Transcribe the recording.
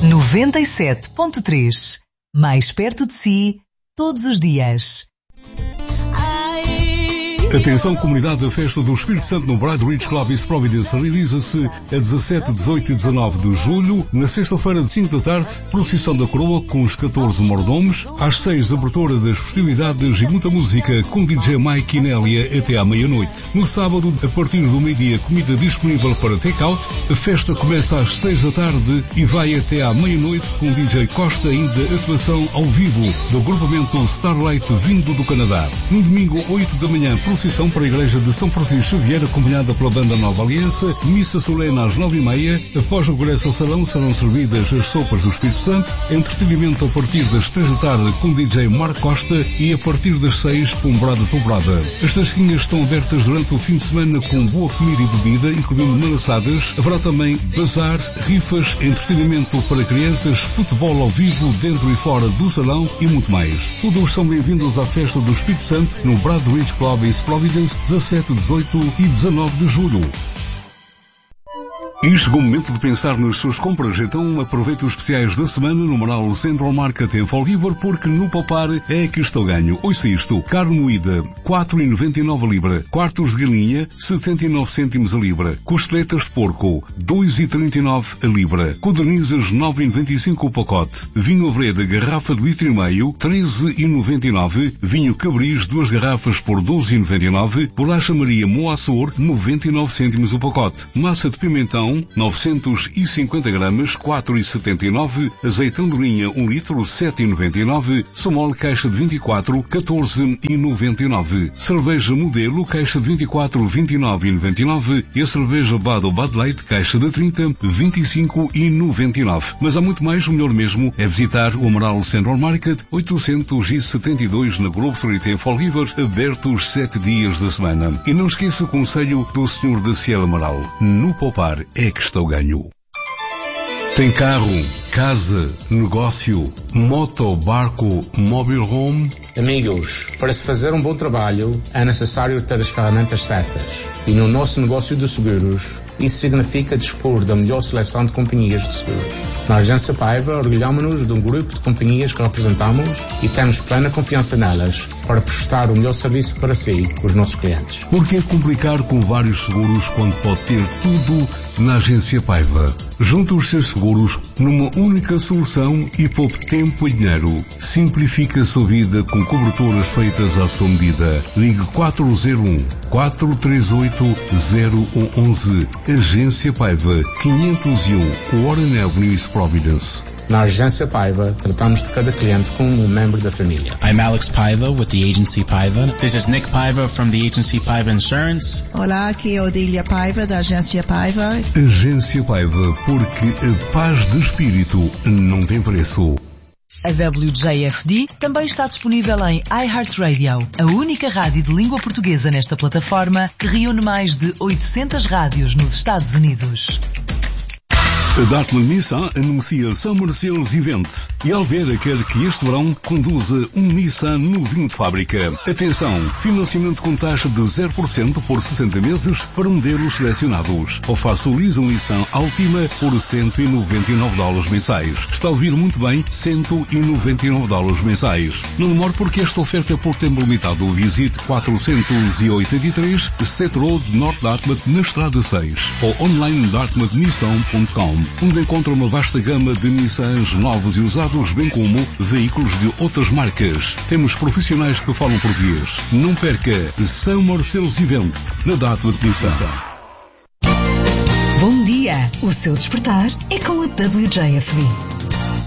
97.3. Mais perto de si, todos os dias. Atenção, comunidade, da Festa do Espírito Santo no Bride Ridge Club East Providence realiza-se a 17, 18 e 19 de julho, na sexta-feira de 5 da tarde, procissão da coroa com os 14 mordomos, às 6 abertura das festividades e muita música com DJ Mike e Nélia até à meia-noite. No sábado, a partir do meio-dia, comida disponível para take-out. A festa começa às 6 da tarde e vai até à meia-noite com DJ Costa, ainda atuação ao vivo do agrupamento Starlight vindo do Canadá. No domingo, 8 da manhã, procissão para a Igreja de São Francisco Xavier, acompanhada pela banda Nova Aliança, missa solene às 9h30. Após o regresso ao salão serão servidas as sopas do Espírito Santo, entretenimento a partir das 3 da tarde com DJ Marco Costa e a partir das 6 com Brada Dobrada. As tasquinhas estão abertas durante o fim de semana com boa comida e bebida, incluindo maçadas. Haverá também bazar, rifas, entretenimento para crianças, futebol ao vivo dentro e fora do salão e muito mais. Todos são bem-vindos à Festa do Espírito Santo no Bride Ridge Club East Providence, 17, 18 e 19 de julho. E chegou o momento de pensar nas suas compras, então aproveite os especiais da semana no Manal Central Market em Fall River, porque no Poupar é que estou ganho. Ouça isto: carne moída, 4,99 a libra; quartos de galinha, 79 cêntimos a libra; costeletas de porco, 2,39 a libra; codornizes, 9,95 o pacote; vinho Avreda, garrafa de litro e meio, 13,99; vinho Cabris, 2 garrafas por 12,99; bolacha Maria Moaçor, 99 cêntimos o pacote; massa de pimentão, 950 gramas, 4,79; azeitão de linha, 1 litro, 7,99; somol caixa de 24, 14,99; cerveja Modelo, caixa de 24, 29,99; e a cerveja Bud Light, caixa de 30, 25,99. Mas há muito mais. O melhor mesmo é visitar o Amaral Central Market, 872 na Grove Street em Fall River, abertos 7 dias da semana. E não esqueça o conselho do Sr. Daciel Amaral: no Poupar é que estou ganho. Tem carro, casa, negócio, moto, barco, mobile home? Amigos, para se fazer um bom trabalho é necessário ter as ferramentas certas. E no nosso negócio de seguros, isso significa dispor da melhor seleção de companhias de seguros. Na Agência Paiva, orgulhamos-nos de um grupo de companhias que representamos e temos plena confiança nelas para prestar o melhor serviço para si, os nossos clientes. Por que complicar com vários seguros quando pode ter tudo na Agência Paiva? Junte os seus seguros numa única solução e poupe tempo e dinheiro. Simplifique a sua vida com coberturas feitas à sua medida. Ligue 401-438-0111. Agência Paiva, 501 Warren Avenue, East Providence. Na Agência Paiva, tratamos de cada cliente como um membro da família. I'm Alex Paiva with the Agency Paiva. This is Nick Paiva from the Agency Paiva Insurance. Olá, aqui é Odília Paiva da Agência Paiva. Agência Paiva, porque a paz de espírito não tem preço. A WJFD também está disponível em iHeartRadio, a única rádio de língua portuguesa nesta plataforma que reúne mais de 800 rádios nos Estados Unidos. A Dartmouth Nissan anuncia Summer Sales Event e Alvera quer que este verão conduza um Nissan novinho de fábrica. Atenção, financiamento com taxa de 0% por 60 meses para modelos selecionados. Ou faça o lease Nissan Altima por $199 mensais. Está a ouvir muito bem, $199 mensais. Não demore, porque esta oferta é por tempo limitado. Visite 483 State Road, North Dartmouth, na Estrada 6, ou online dartmouthnissan.com, onde encontra uma vasta gama de Nissans novos e usados, bem como veículos de outras marcas. Temos profissionais que falam português. Não perca Summer Sales Event na Dartmouth Nissan. Bom dia! O seu despertar é com a WJFD.